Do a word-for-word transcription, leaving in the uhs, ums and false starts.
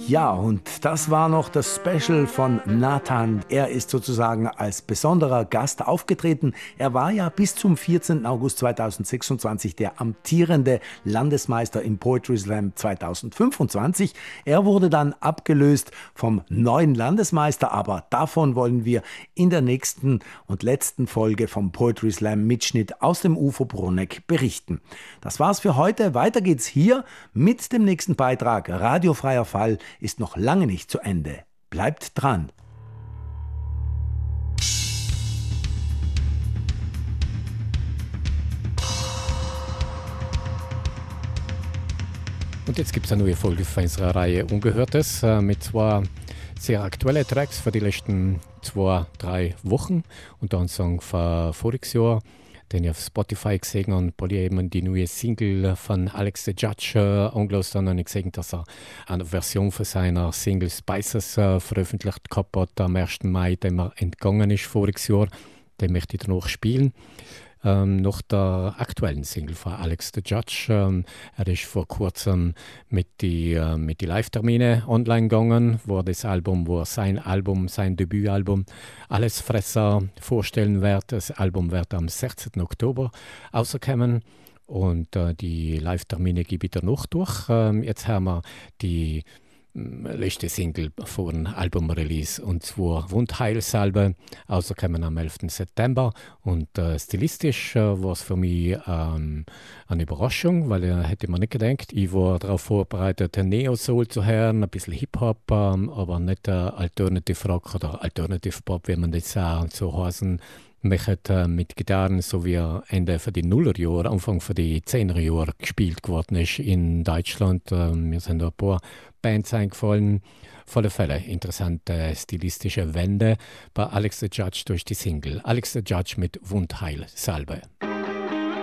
Ja, und das war noch das Special von Nathan. Er ist sozusagen als besonderer Gast aufgetreten. Er war ja bis zum vierzehnten August zweitausendsechsundzwanzig der amtierende Landesmeister im Poetry Slam zweitausendfünfundzwanzig. Er wurde dann abgelöst vom neuen Landesmeister, aber davon wollen wir in der nächsten und letzten Folge vom Poetry Slam Mitschnitt aus dem U F O Bruneck berichten. Das war's für heute. Weiter geht's hier mit dem nächsten Beitrag. Radiofreier Fall ist noch lange nicht zu Ende. Bleibt dran! Und jetzt gibt es eine neue Folge von unserer Reihe Ungehörtes äh, mit zwei sehr aktuellen Tracks für die letzten zwei, drei Wochen. Und dann einen Song von voriges Jahr, den ich auf Spotify gesehen habe, weil ich eben die neue Single von Alex the Judge äh, angehört habe. Und ich gesehen, dass er eine Version von seiner Single Spices äh, veröffentlicht gehabt hat am ersten Mai, dem er entgangen ist voriges Jahr. Den möchte ich danach spielen. Ähm, nach der aktuellen Single von Alex the Judge. Ähm, er ist vor kurzem mit die, äh, mit die Live-Termine online gegangen, wo er das Album, wo er sein Album, sein Debütalbum Allesfresser vorstellen wird. Das Album wird am sechzehnten Oktober rauskommen. Und äh, die Live-Termine gebe ich dann noch durch. Ähm, jetzt haben wir die letzte Single vor dem Album-Release, und zwar Wundheilsalbe, rausgekommen am elften September. Und äh, stilistisch äh, war es für mich ähm, eine Überraschung, weil äh, hätte man nicht gedacht. Ich war darauf vorbereitet, Neo-Soul zu hören, ein bisschen Hip-Hop, ähm, aber nicht äh, Alternative Rock oder Alternative Pop, wie man das auch so heißen möchte, äh, mit Gitarren, so wie er Ende für die Nullerjahre, Anfang für die Zehnerjahre gespielt geworden ist in Deutschland. Äh, mir sind da ein paar Bands eingefallen. Auf alle Fälle interessante stilistische Wende bei Alex the Judge durch die Single. Alex the Judge mit Wundheilsalbe.